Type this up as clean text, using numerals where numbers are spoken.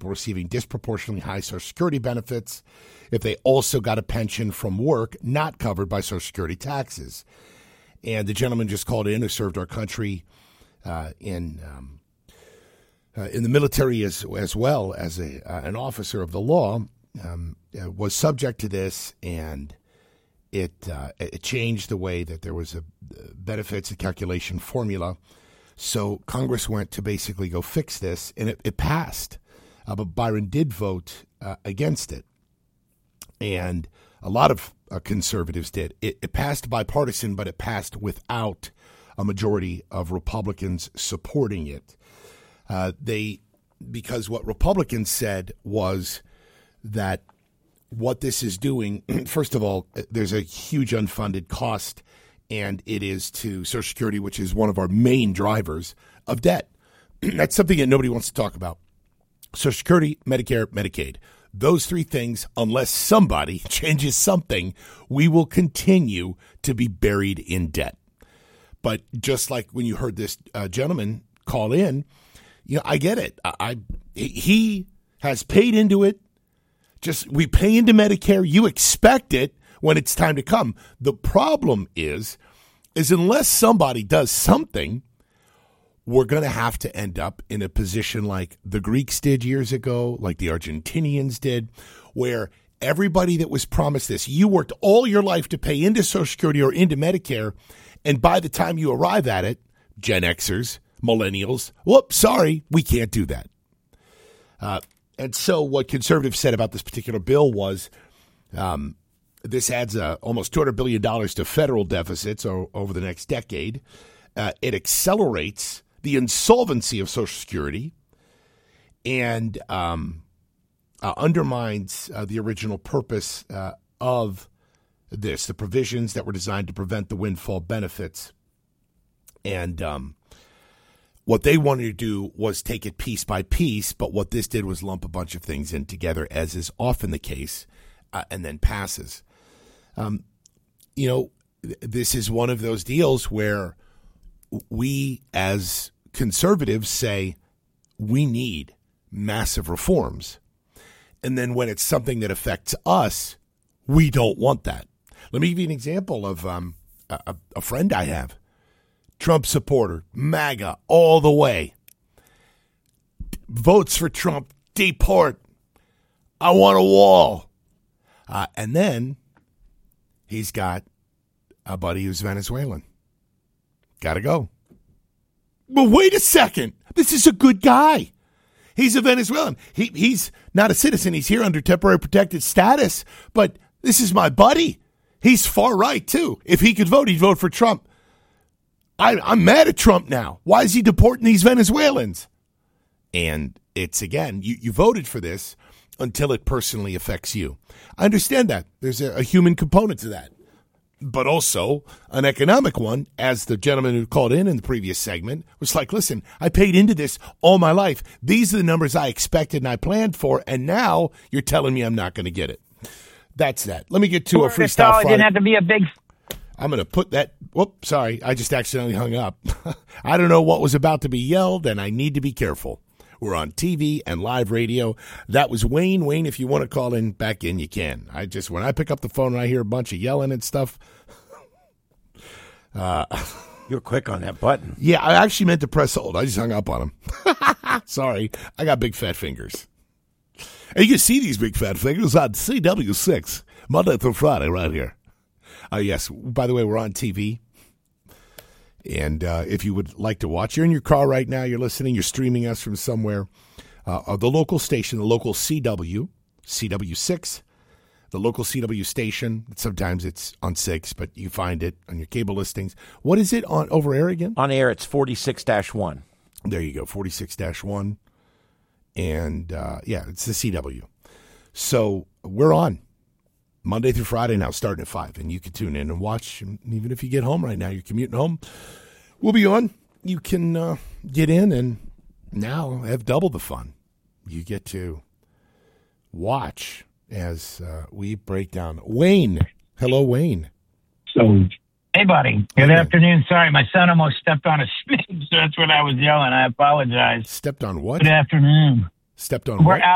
people receiving disproportionately high Social Security benefits if they also got a pension from work not covered by Social Security taxes. And the gentleman just called in who served our country in the military as well as an officer of the law, was subject to this, and it changed the way that there was a benefits and calculation formula. So Congress went to basically go fix this, and it passed. But Byron did vote against it, and a lot of conservatives did. It passed bipartisan, but it passed without a majority of Republicans supporting it. Because what Republicans said was that what this is doing, first of all, there's a huge unfunded cost, and it is to Social Security, which is one of our main drivers of debt. That's something that nobody wants to talk about. Social Security, Medicare, Medicaid. Those three things, unless somebody changes something, we will continue to be buried in debt. But just like when you heard this gentleman call in, I get it. He has paid into it. We pay into Medicare. You expect it when it's time to come. The problem is unless somebody does something, we're going to have to end up in a position like the Greeks did years ago, like the Argentinians did, where everybody that was promised this, you worked all your life to pay into Social Security or into Medicare, and by the time you arrive at it, Gen Xers, millennials, whoops, sorry, we can't do that. And so what conservatives said about this particular bill was this adds almost $200 billion to federal deficits over the next decade. It accelerates the insolvency of Social Security and undermines the original purpose of this, the provisions that were designed to prevent the windfall benefits. And what they wanted to do was take it piece by piece, but what this did was lump a bunch of things in together, as is often the case, and then passes. This is one of those deals where we as conservatives say we need massive reforms. And then when it's something that affects us, we don't want that. Let me give you an example of a friend I have. Trump supporter, MAGA, all the way. Votes for Trump, deport. I want a wall. And then he's got a buddy who's Venezuelan. Got to go. But wait a second. This is a good guy. He's a Venezuelan. He's not a citizen. He's here under temporary protected status. But this is my buddy. He's far right, too. If he could vote, he'd vote for Trump. I'm mad at Trump now. Why is he deporting these Venezuelans? And it's, again, you voted for this until it personally affects you. I understand that. There's a human component to that. But also an economic one, as the gentleman who called in the previous segment was like, listen, I paid into this all my life. These are the numbers I expected and I planned for, and now you're telling me I'm not going to get it. That's that. Let me get to a Freestyle Friday. It didn't have to be a big... I'm going to put that... Whoops, sorry. I just accidentally hung up. I don't know what was about to be yelled, and I need to be careful. We're on TV and live radio. That was Wayne. Wayne, if you want to call in, back in, you can. When I pick up the phone and I hear a bunch of yelling and stuff... You're quick on that button. Yeah, I actually meant to press hold. I just hung up on him. Sorry. I got big fat fingers. And you can see these big fat fingers on CW6, Monday through Friday right here. Yes, by the way, we're on TV. And if you would like to watch, you're in your car right now, you're listening, you're streaming us from somewhere. The local station, the local CW6, the local CW station. Sometimes it's on 6, but you find it on your cable listings. What is it on over air again? On air, it's 46-1. There you go, 46-1. And, it's the CW. So we're on Monday through Friday now, starting at 5. And you can tune in and watch. And even if you get home right now, you're commuting home, we'll be on. You can get in and now have double the fun. You get to watch as we break down. Wayne. Hello, Wayne. Hey, buddy. Good afternoon. Sorry, my son almost stepped on a snake, so that's what I was yelling. I apologize. Stepped on what? Good afternoon. Stepped on what?